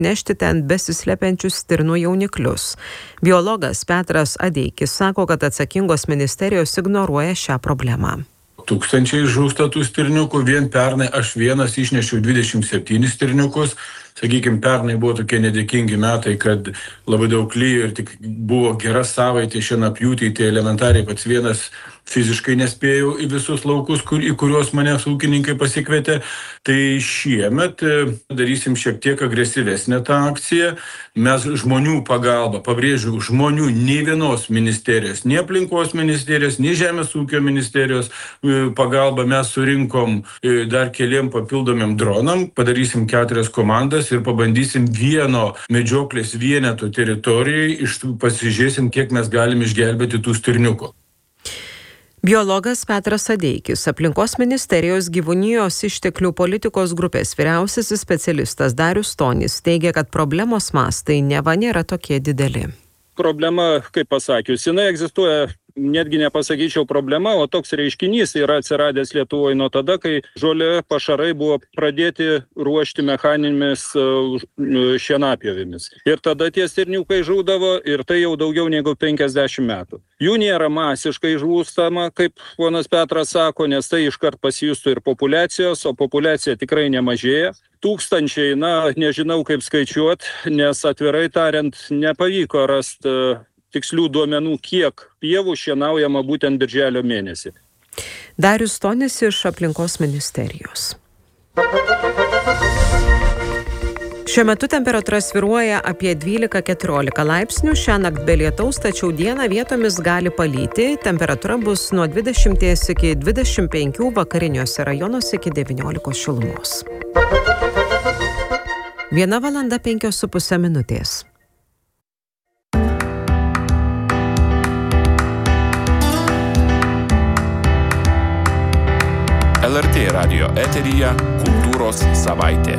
nešti ten besislepiančius stirnų jauniklius. Biologas Petras Adeikis sako, kad atsakingos ministerijos ignoruoja šią problemą. Tūkstančiai žūsta tų stirniukų, vien pernai aš vienas išnešiau 27 stirniukus. Sakykime, pernai buvo tokie nedėkingi metai, kad labai daug lyjo ir tik buvo gera savaitė šienapjūtį, tai elementariai pats vienas fiziškai nespėjau į visus laukus, į kuriuos manęs ūkininkai pasikvietė. Tai šiemet darysim šiek tiek agresyvesnę tą akciją. Mes žmonių pagalba, pabrėžiu, žmonių nei vienos ministerijos, nei aplinkos ministerijos, nei žemės ūkio ministerijos pagalba mes surinkom dar keliem papildomiem dronam, padarysim 4 komandas ir pabandysim vieno medžioklės vieneto teritorijai, pasižiūrėsim, kiek mes galim išgelbėti tų stirniukų. Biologas Petras Adeikis, aplinkos ministerijos gyvūnijos išteklių politikos grupės vyriausiasis specialistas Darius Stonis teigia, kad problemos mastai neva nėra tokie dideli. Problema, kaip pasakius, jinai egzistuoja, netgi nepasakyčiau problema, o toks reiškinys yra atsiradęs Lietuvoje nuo tada, kai žolė pašarai buvo pradėti ruošti mechaninėmis šienapjovėmis. Ir tada tie stirniukai žūdavo ir tai jau daugiau negu 50 metų. Jų nėra masiškai žūstama, kaip ponas Petras sako, nes tai iškart pasijustų ir populiacijos, o populiacija tikrai nemažėja. Tūkstančiai, nežinau kaip skaičiuoti, nes atvirai tariant nepavyko rasti tikslių duomenų, kiek pievų šienaujama būtent birželio mėnesį. Darius Stonis iš aplinkos ministerijos. Šiuo metu temperatūra svyruoja apie 12-14 laipsnių, šiąnakt be lietaus, tačiau dieną vietomis gali palyti, temperatūra bus nuo 20 iki 25, vakariniuose rajonuose iki 19 šilumos. 1:05 minutės. LRT radijo eteryje Kultūros savaitė.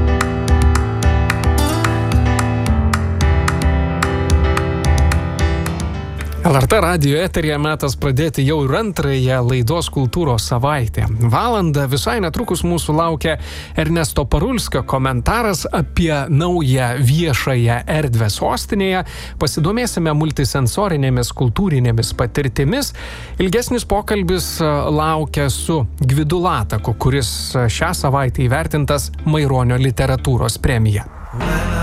LRT radijo eteryje metas pradėti jau ir antrąją laidos Kultūros savaitę. Valandą visai netrukus mūsų laukia Ernesto Parulskio komentaras apie naują viešąją erdvę sostinėje. Pasidomėsime multisensorinėmis kultūrinėmis patirtimis. Ilgesnis pokalbis laukia su Gvidu Lataku, kuris šią savaitę įvertintas Maironio literatūros premija.